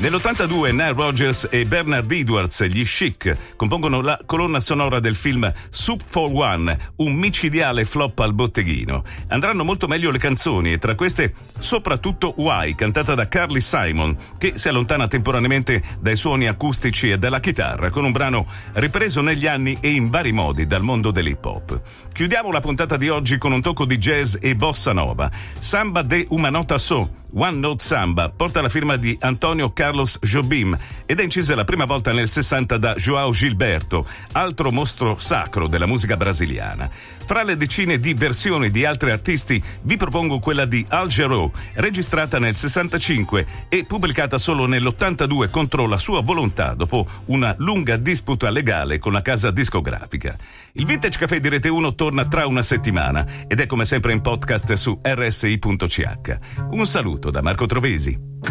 Nell'82 Nile Rodgers e Bernard Edwards, gli Chic, compongono la colonna sonora del film Soup for One, un micidiale flop al botteghino. Andranno molto meglio le canzoni e tra queste soprattutto Why, cantata da Carly Simon, che si allontana temporaneamente dai suoni acustici e dalla chitarra con un brano ripreso negli anni e in vari modi dal mondo dell'hip hop. Chiudiamo la puntata di oggi con un tocco di jazz e bossa nova. Samba de una nota so, One Note Samba, porta la firma di Antonio Carlos Jobim ed è incisa la prima volta nel 60 da João Gilberto, altro mostro sacro della musica brasiliana. Fra le decine di versioni di altri artisti vi propongo quella di Al Jarreau, registrata nel 65 e pubblicata solo nell'82 contro la sua volontà dopo una lunga disputa legale con la casa discografica. Il Vintage Café di Rete 1 torna tra una settimana ed è come sempre in podcast su rsi.ch. Un saluto da Marco Trovesi.